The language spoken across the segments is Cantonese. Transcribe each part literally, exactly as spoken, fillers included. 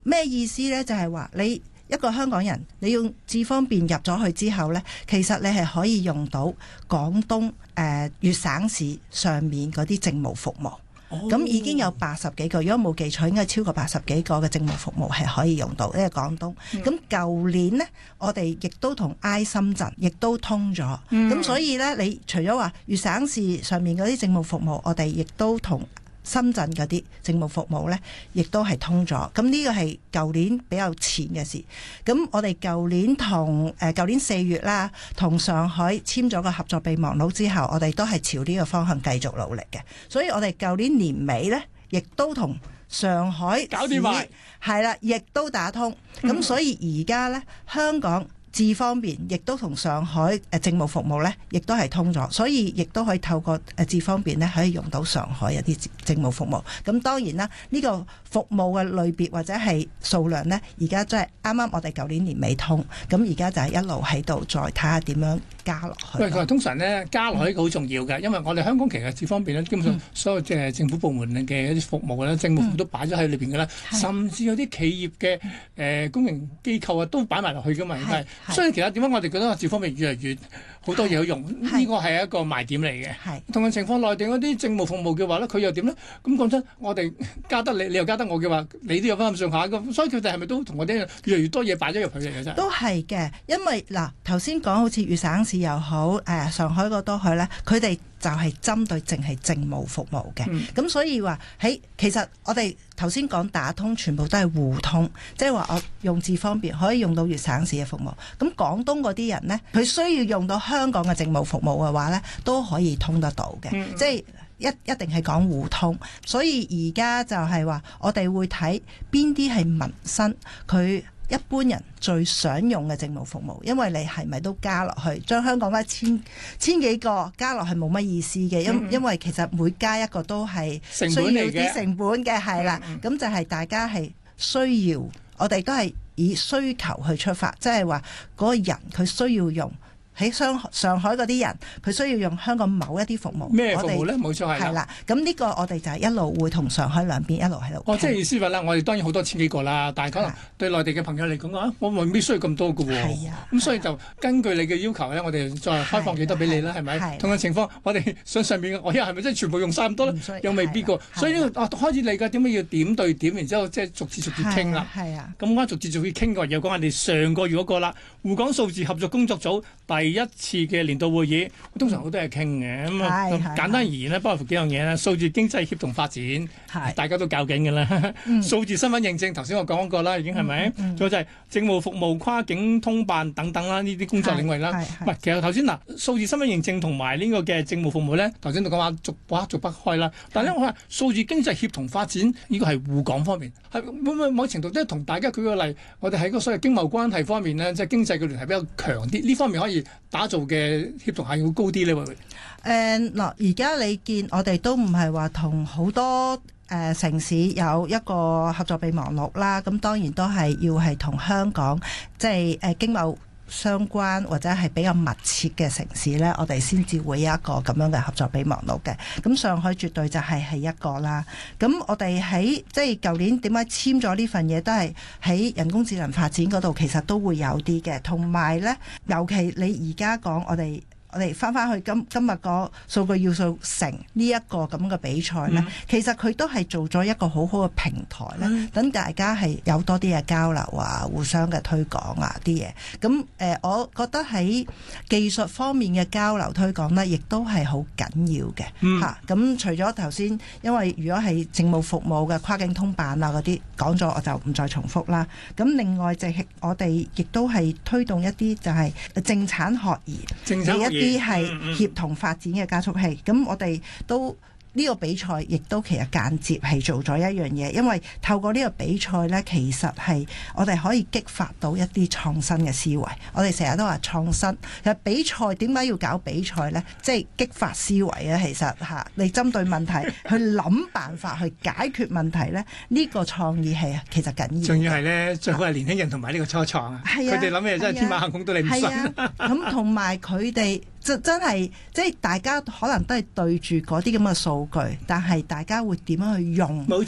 咩意思呢？就係話你一個香港人，你用智方便入咗去之後呢，其實你係可以用到廣東誒、呃、粵省市上面嗰啲政務服務。咁、oh. 已經有八十幾個，如果冇記錯，應該超過八十幾個嘅政務服務係可以用到，因為廣東。咁舊、mm. 年呢，我哋亦都同 I 深圳亦都通咗。咁、mm. 所以呢，你除咗話粵省市上面嗰啲政務服務，我哋亦都同深圳嗰啲政務服務呢，亦都係通咗。咁呢個係舊年比較前嘅事。咁我哋舊年同誒舊年四月啦，同上海簽咗個合作備忘錄之後，我哋都係朝呢個方向繼續努力嘅。所以我哋舊年年尾呢，亦都同上海搞掂埋， 係啦，亦都打通。咁、嗯、所以而家呢，香港智方便亦都同上海誒政務服務咧，亦都係通咗，所以亦都可以透過誒智方便咧，可以用到上海一啲政務服務。咁當然啦，呢、這個服務嘅類別或者係數量咧，而家真係啱啱我哋舊年年尾通，咁而家就係一路喺度再睇下點樣加落去。 喂，佢話通常咧加落去好重要嘅，因為我哋香港其實智方便咧，基本上所有即係政府部門嘅一啲服務咧，政務服務都擺咗喺裏邊嘅啦， 嗯、 甚至有啲企業嘅誒、呃、公營機構啊都擺埋落去噶嘛，係。所以其實點解我哋覺得智方便越嚟越好多嘢好用？呢個係一個賣點嚟嘅。同樣情況，內地嗰啲政務服務嘅話咧，佢又點咧？咁講真，我哋加得你，你又加得我嘅話，你都有翻咁上下咁，所以佢哋係咪都同我哋越嚟越多嘢擺咗入去嚟嘅啫？ 都係嘅，因為嗱頭先講好似粵省市又好，誒、呃、上海嗰多去咧，佢哋就係針對淨係政務服務嘅。咁、嗯、所以話喺其實我哋頭先講打通，全部都係互通，即係話我用智方便可以用到粵省市嘅服務。咁廣東嗰啲人呢，佢需要用到香港嘅政務服務嘅話呢，都可以通得到嘅。嗯、即係一一定係講互通。所以而家就係話，我哋會睇邊啲係民生，佢一般人最想用嘅政務服務，因為你係咪都加落去，將香港嗰千千幾個加落去冇乜意思嘅，因、嗯、因為其實每加一個都係需要啲成本嘅，係啦，咁就係大家係需要，我哋都係以需求去出發，即係話嗰個人佢需要用。喺上上海嗰啲人，佢需要用香港某一啲服務。 咩服務咧？冇錯係啦。 係啦，咁呢個我哋就係一路會同上海兩邊一路喺度。 哦，即係意思話啦，我哋當然好多千幾個啦，但係可能對內地嘅朋友嚟講啊，我未必需要咁多嘅喎。係啊。咁所以就根據你嘅要求咧，我哋再開放幾多俾你啦，係咪？同樣情況，我哋想上面嘅，我依家係咪真係全部用晒咁多咧？又未必個。所以呢個啊開始嚟㗎，點解要點對點，然之後即係逐次逐次傾啦。係啊。咁啱逐次逐次傾過，又講我哋上個月嗰個啦，滬港數字合作工作組第一次嘅年度會議，通常好多嘢傾嘅，咁啊、嗯、簡單而言咧，包括幾樣嘢啦，數字經濟協同發展，大家都搞緊嘅啦。嗯、數字身份認證，頭先我講過啦，已經係咪？仲、嗯嗯、有就係政務服務、跨境通辦等等啦，呢啲工作領域啦。唔係，其實頭先嗱，數字身份認證同埋呢個嘅政務服務咧，頭先都講話逐劃逐筆開啦。但係咧，我話數字經濟協同發展呢個係滬港方面，係會唔會某程度都係同大家舉個例，我哋喺個所謂經貿關係方面呢，即係經濟嘅聯繫比較強啲，呢方面可以打造嘅協同係會高啲呢？會唔會？ 誒嗱，而家你見我哋都唔係話同好多誒、呃、城市有一個合作備忘錄啦，咁當然都係要係同香港即係誒經貿相關或者係比較密切嘅城市呢，我哋先至會有一個咁樣嘅合作備忘錄嘅。咁上海絕對就係係一個啦。咁我哋喺即係舊年點解簽咗呢份嘢，都係喺人工智能發展嗰度，其實都會有啲嘅。同埋呢，尤其你而家講我哋。我哋翻翻去今今日個數據要素城呢一個咁嘅比賽呢，嗯、其實佢都係做咗一個好好嘅平台呢，等、嗯、大家係有多啲嘅交流啊，互相嘅推廣啊啲嘢。咁誒、呃，我覺得喺技術方面嘅交流推廣呢，亦都係好緊要嘅嚇。咁、嗯啊、除咗頭先，因為如果係政務服務嘅跨境通辦啊嗰啲講咗，我就唔再重複啦。咁另外就係我哋亦都係推動一啲就係政產學研嘅一啲係協同發展嘅加速器，咁、嗯嗯、我哋都呢、這個比賽亦都其實間接係做咗一樣嘢，因為透過呢個比賽呢，其實係我哋可以激發到一啲創新嘅思維。我哋成日都話創新，其實比賽點解要搞比賽呢？即係激發思維啊！其實嚇，你針對問題去諗辦法去解決問題呢，呢、這個創意係其實緊要。仲要係呢，最好係年輕人同埋呢個初創啊！佢哋諗嘢真係天馬行空到你唔信。 咁同埋佢哋。真真係即係大家可能都係對住嗰啲咁嘅數據，但係大家會點樣去用？ 冇錯，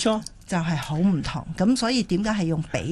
就係好唔同。咁所以點解係用比